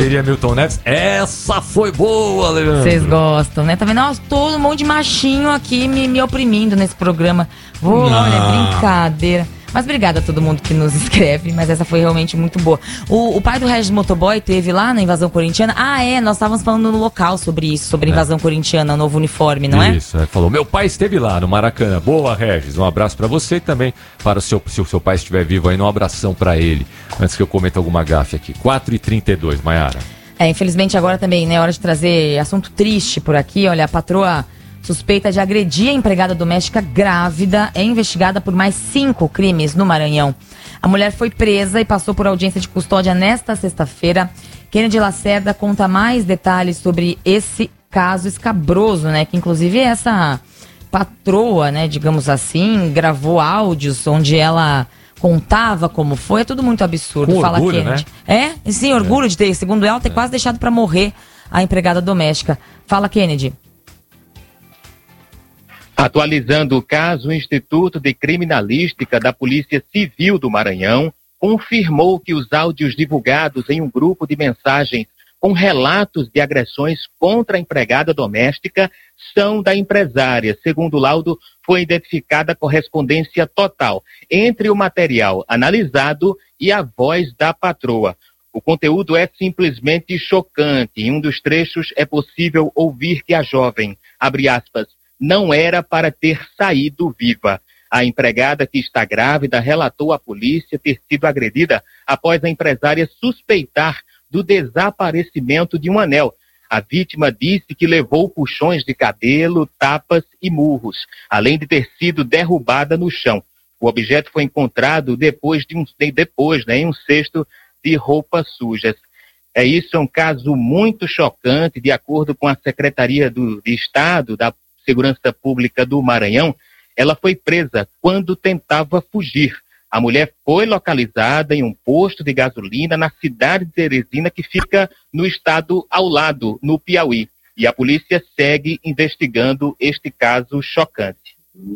diria Milton Neves. Essa foi boa, Leandro. Vocês gostam, né? Tá vendo? Nossa, todo um monte de machinho aqui me oprimindo nesse programa. Olha, brincadeira. Mas obrigada a todo mundo que nos escreve, mas essa foi realmente muito boa. O pai do Regis Motoboy teve lá na invasão corintiana. Nós estávamos falando no local sobre isso, sobre a invasão corintiana, o novo uniforme, não é? Isso, falou, meu pai esteve lá no Maracanã. Boa, Regis, um abraço pra você e também para se o seu pai estiver vivo aí, um abração pra ele. Antes que eu cometa alguma gafe aqui. 4h32, Maiara. Infelizmente agora também, né, hora de trazer assunto triste por aqui. Olha, a patroa suspeita de agredir a empregada doméstica grávida é investigada por mais 5 crimes no Maranhão. A mulher foi presa e passou por audiência de custódia nesta sexta-feira. Kennedy Lacerda conta mais detalhes sobre esse caso escabroso, né? Que inclusive essa patroa, né, digamos assim, gravou áudios onde ela contava como foi. É tudo muito absurdo. Com Fala orgulho, Kennedy. né? Sim, orgulho de ter, segundo ela, ter quase deixado pra morrer a empregada doméstica. Fala, Kennedy. Atualizando o caso, o Instituto de Criminalística da Polícia Civil do Maranhão confirmou que os áudios divulgados em um grupo de mensagens com relatos de agressões contra a empregada doméstica são da empresária. Segundo o laudo, foi identificada a correspondência total entre o material analisado e a voz da patroa. O conteúdo é simplesmente chocante. Em um dos trechos é possível ouvir que a jovem, abre aspas, não era para ter saído viva. A empregada que está grávida relatou à polícia ter sido agredida após a empresária suspeitar do desaparecimento de um anel. A vítima disse que levou puxões de cabelo, tapas e murros, além de ter sido derrubada no chão. O objeto foi encontrado depois em um cesto de roupas sujas. Isso é um caso muito chocante, de acordo com a Secretaria de Estado da Segurança Pública do Maranhão. Ela foi presa quando tentava fugir. A mulher foi localizada em um posto de gasolina na cidade de Teresina, que fica no estado ao lado, no Piauí. E a polícia segue investigando este caso chocante.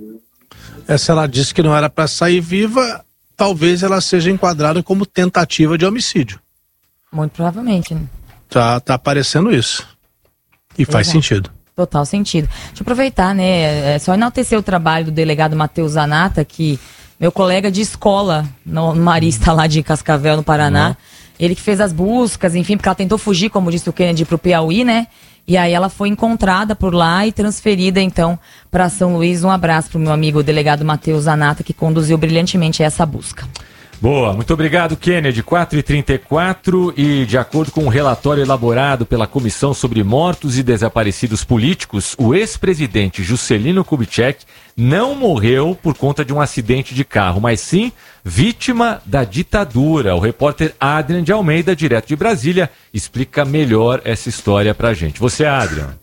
Se ela disse que não era para sair viva, talvez ela seja enquadrada como tentativa de homicídio. Muito provavelmente, né? Tá aparecendo isso. E faz sentido. Total sentido. Deixa eu aproveitar, né? Só enaltecer o trabalho do delegado Matheus Zanata, que meu colega de escola no Marista lá de Cascavel, no Paraná. Ele que fez as buscas, enfim, porque ela tentou fugir, como disse o Kennedy, pro Piauí, né? E aí ela foi encontrada por lá e transferida, então, para São Luís. Um abraço pro meu amigo o delegado Matheus Zanata, que conduziu brilhantemente essa busca. Boa, muito obrigado, Kennedy. 4h34 e, de acordo com um relatório elaborado pela Comissão sobre Mortos e Desaparecidos Políticos, o ex-presidente Juscelino Kubitschek não morreu por conta de um acidente de carro, mas sim vítima da ditadura. O repórter Adrian de Almeida, direto de Brasília, explica melhor essa história pra gente. Você, Adrian.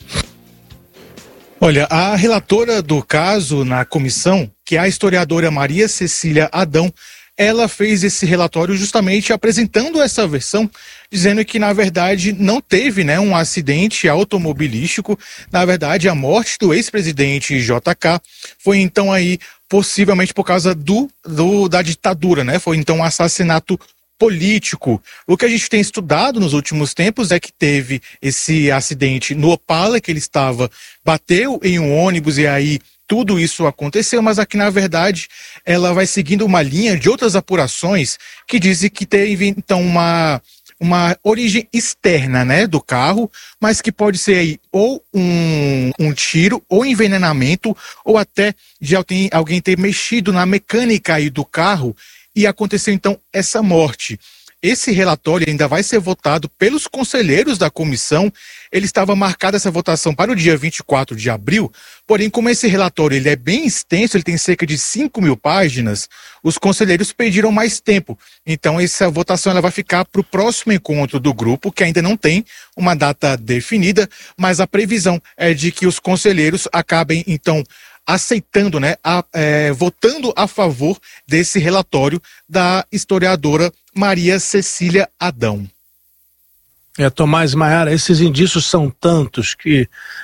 Olha, a relatora do caso na comissão, que é a historiadora Maria Cecília Adão, ela fez esse relatório justamente apresentando essa versão, dizendo que, na verdade, não teve, né, um acidente automobilístico. Na verdade, a morte do ex-presidente JK foi, então, aí, possivelmente por causa da ditadura, né? Foi, então, um assassinato político. O que a gente tem estudado nos últimos tempos é que teve esse acidente no Opala, que ele bateu em um ônibus e aí tudo isso aconteceu, mas aqui, na verdade, ela vai seguindo uma linha de outras apurações que dizem que teve, então, uma origem externa, né, do carro, mas que pode ser aí ou um tiro, ou envenenamento, ou até de alguém ter mexido na mecânica aí do carro e aconteceu, então, essa morte. Esse relatório ainda vai ser votado pelos conselheiros da comissão. Ele estava marcada essa votação para o dia 24 de abril, porém, como esse relatório ele é bem extenso, ele tem cerca de 5.000 páginas, os conselheiros pediram mais tempo. Então, essa votação ela vai ficar para o próximo encontro do grupo, que ainda não tem uma data definida, mas a previsão é de que os conselheiros acabem, então, aceitando, né, votando a favor desse relatório da historiadora Maria Cecília Adão. Tomás, Maiara, esses indícios são tantos que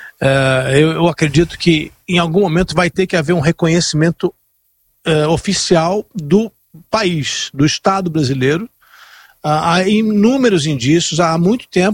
eu acredito que em algum momento vai ter que haver um reconhecimento oficial do país, do Estado brasileiro. Há inúmeros indícios, há muito tempo